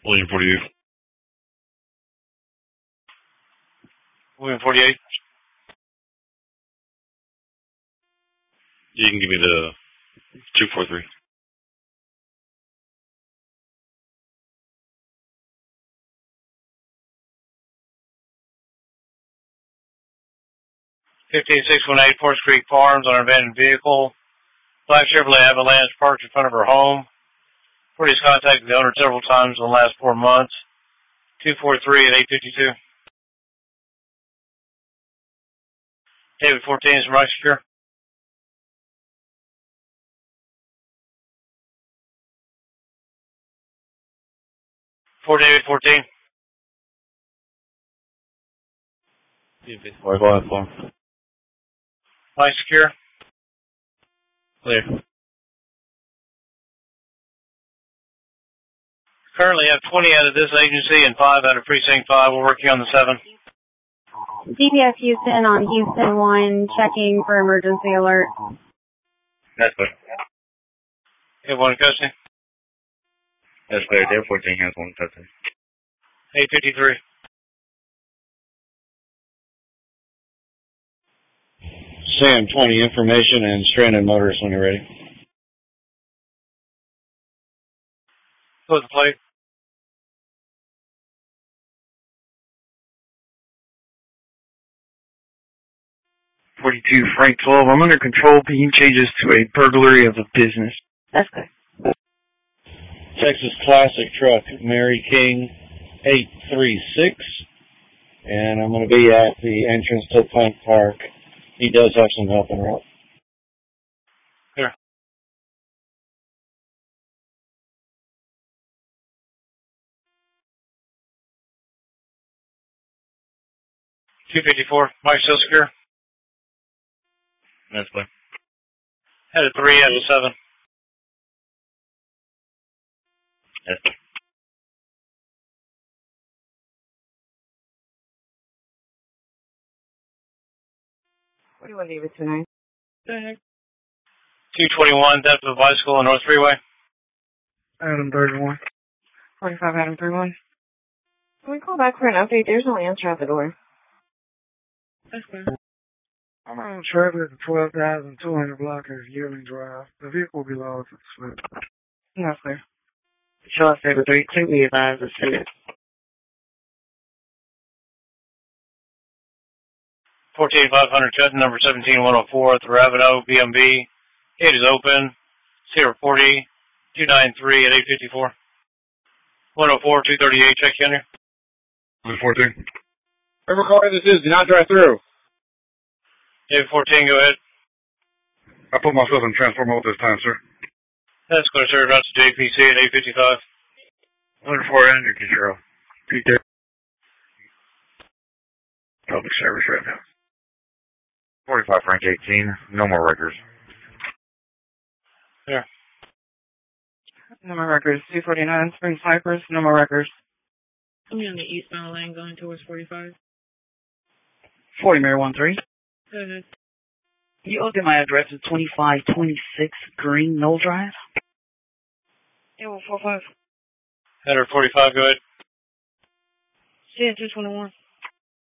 William 48. William 48. You can give me the 243. $15,618 Forest Creek Farms on an abandoned vehicle. Black Chevrolet Avalanche parked in front of her home. Police contacted the owner several times in the last 4 months. 243 at 852. David 14 is from Rock Secure. David 14. Go ahead, Paul. Rock Secure. Clear. Currently have 20 out of this agency and 5 out of Precinct 5. We're working on the 7. DPS Houston on Houston 1, checking for emergency alert. That's clear. You have one in custody? That's clear. Day 14 has one custody. 853. Sam 20, information and stranded motorist when you're ready. Close the plate. Frank 12. I'm under control. Being changes to a burglary of a business. That's good. Texas Classic Truck, Mary King 836. And I'm going to be at the entrance to Plank Park. He does have some help in route. Here. $254. Mike still secure? That's clear. Had a 3 out of 7. That's clear. What do you want to leave it tonight? 221, depth of bicycle on North Freeway. Adam 31. 45 Adam 31. Can we call back for an update? There's no answer at the door. That's good. I'm on traffic at 12,200 blockers Yearling Drive. The vehicle will be lost at slip. That's clear. Show us over 3. Completely advised of student. 14500 cut number 17104 at the Rapido BMB. Gate is open. Sierra 40 293 at 854. 104 238. Check in here. 143. Whoever car this is, do not drive through. David 14, go ahead. I put myself in transfer mode this time, sir. That's clear, sir. Route to JPC at 855. 104 under control. Public service right now. 45 Frank 18. No more records. There. No more records. 249 Spring Cypress. No more records. I'm on the eastbound lane going towards 45. 40 Mary 13. Go ahead. You looked at my address at 2526 Green Knoll Drive? Yeah, 145. Header 45, go ahead. Yeah, 221.